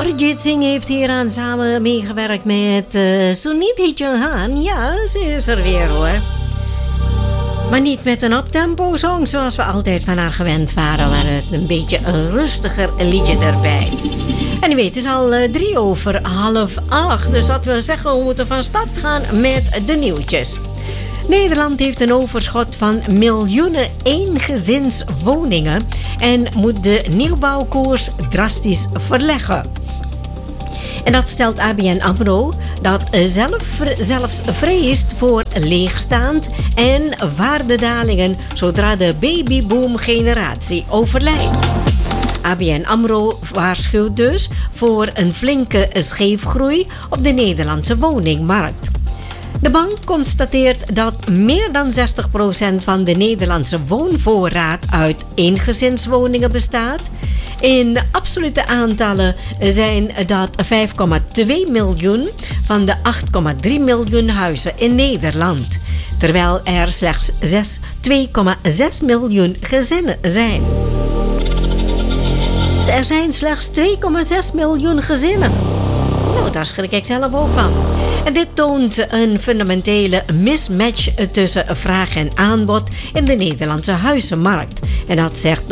Arijit Singh heeft hieraan samen meegewerkt met Sunidhi Chauhan. Ja, ze is er weer hoor. Maar niet met een uptempo song zoals we altijd van haar gewend waren. Maar een beetje een rustiger liedje erbij. En u weet, het is al 7:03. Dus dat wil zeggen, we moeten van start gaan met de nieuwtjes. Nederland heeft een overschot van miljoenen eengezinswoningen en moet de nieuwbouwkoers drastisch verleggen. En dat stelt ABN AMRO, dat zelfs vreest voor leegstaand en waardedalingen zodra de babyboom-generatie overlijdt. ABN AMRO waarschuwt dus voor een flinke scheefgroei op de Nederlandse woningmarkt. De bank constateert dat meer dan 60% van de Nederlandse woonvoorraad uit eengezinswoningen bestaat. In absolute aantallen zijn dat 5,2 miljoen van de 8,3 miljoen huizen in Nederland. Terwijl er slechts 2,6 miljoen gezinnen zijn. Er zijn slechts 2,6 miljoen gezinnen. Nou, daar schrik ik zelf ook van. En dit toont een fundamentele mismatch tussen vraag en aanbod in de Nederlandse huizenmarkt. En dat zegt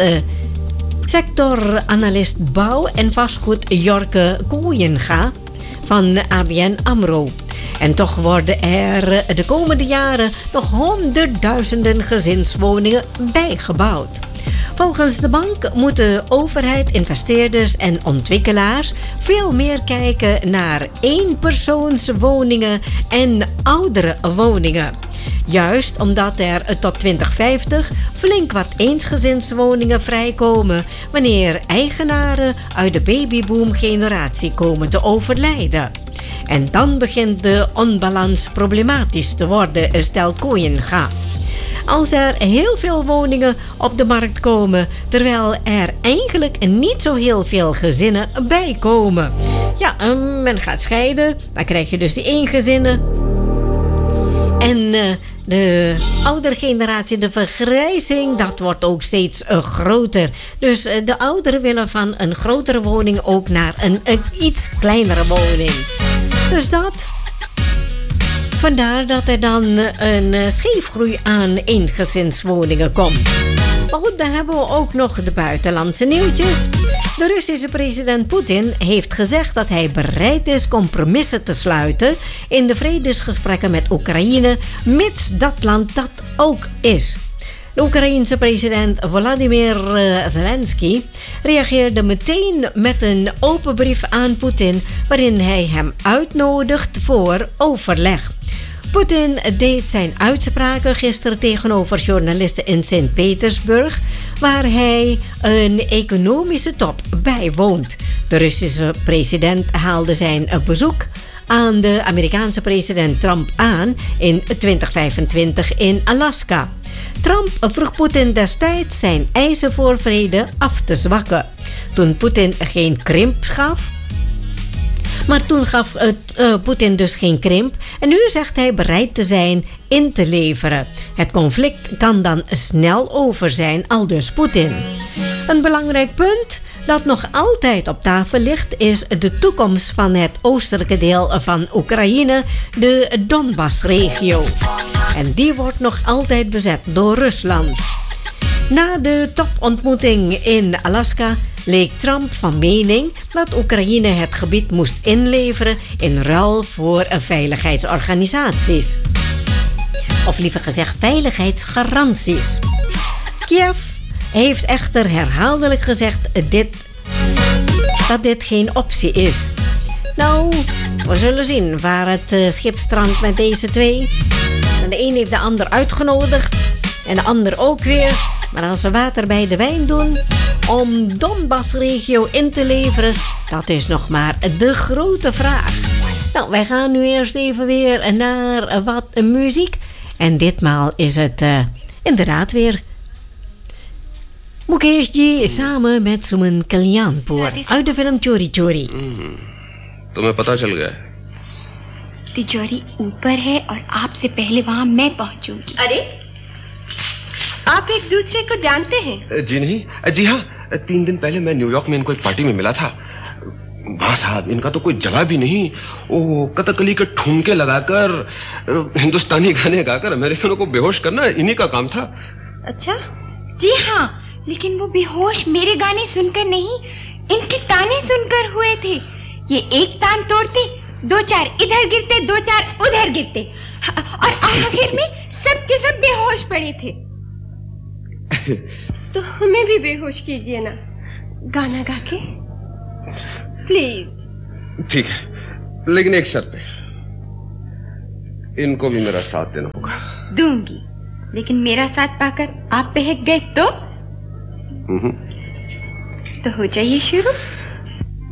sectoranalist bouw en vastgoed Jorke Kooijenga van ABN AMRO. En toch worden er de komende jaren nog honderdduizenden gezinswoningen bijgebouwd. Volgens de bank moeten overheid, investeerders en ontwikkelaars veel meer kijken naar eenpersoonswoningen en oudere woningen. Juist omdat er tot 2050 flink wat eensgezinswoningen vrijkomen wanneer eigenaren uit de babyboom-generatie komen te overlijden. En dan begint de onbalans problematisch te worden, stelt Kooijenga. Als er heel veel woningen op de markt komen, terwijl er eigenlijk niet zo heel veel gezinnen bij komen. Ja, men gaat scheiden, dan krijg je dus die eengezinnen. En de oudere generatie, de vergrijzing, dat wordt ook steeds groter. Dus de ouderen willen van een grotere woning ook naar een iets kleinere woning. Dus dat... Vandaar dat er dan een scheefgroei aan eengezinswoningen komt. Maar goed, dan hebben we ook nog de buitenlandse nieuwtjes. De Russische president Poetin heeft gezegd dat hij bereid is compromissen te sluiten in de vredesgesprekken met Oekraïne, mits dat land dat ook is. De Oekraïense president Volodymyr Zelensky reageerde meteen met een open brief aan Poetin waarin hij hem uitnodigt voor overleg. Poetin deed zijn uitspraken gisteren tegenover journalisten in Sint-Petersburg, waar hij een economische top bijwoont. De Russische president haalde zijn bezoek aan de Amerikaanse president Trump aan in 2025 in Alaska. Trump vroeg Poetin destijds zijn eisen voor vrede af te zwakken. Toen Poetin geen krimp gaf... Maar toen gaf Poetin dus geen krimp en nu zegt hij bereid te zijn in te leveren. Het conflict kan dan snel over zijn, aldus Poetin. Een belangrijk punt dat nog altijd op tafel ligt is de toekomst van het oostelijke deel van Oekraïne, de Donbass-regio. En die wordt nog altijd bezet door Rusland. Na de topontmoeting in Alaska leek Trump van mening dat Oekraïne het gebied moest inleveren in ruil voor veiligheidsorganisaties. Of liever gezegd veiligheidsgaranties. Kiev heeft echter herhaaldelijk gezegd dat dit geen optie is. Nou, we zullen zien waar het schip strandt met deze twee. En de een heeft de ander uitgenodigd en de ander ook weer. Maar als ze water bij de wijn doen om Donbass-regio in te leveren, dat is nog maar de grote vraag. Nou, wij gaan nu eerst even weer naar wat muziek. En ditmaal is het inderdaad weer Mukeshji samen met Suman Kalyanpur uit de film Chori Chori. तुम्हें पता चल गया तिजोरी ऊपर है और आपसे पहले वहाँ मैं पहुँचूंगी। अरे आप एक दूसरे को जानते हैं? जी नहीं, जी हाँ, 3 दिन पहले मैं न्यूयॉर्क में इनको एक पार्टी में मिला था। वाह साहब, इनका तो कोई जवाब ही नहीं। ओ कथकली के ठुमके लगाकर, हिंदुस्तानी गाने गाकर अमेरिकनों को बेहोश करना इन्हीं का काम था। अच्छा? जी हाँ, लेकिन वो बेहोश मेरे गाने सुनकर नहीं, इनके ताने सुनकर हुए थे। ये एक तान तोड़ते, 2-4 इधर गिरते, 2-4 उधर गिरते, और आखिर में सब के सब बेहोश पड़े थे। तो हमें भी बेहोश कीजिए ना, गाना गा के, प्लीज। ठीक है, लेकिन एक शर्त पे, इनको भी मेरा साथ देना होगा। दूंगी, लेकिन मेरा साथ पाकर आप बहक गए तो हो जाइए शुरू।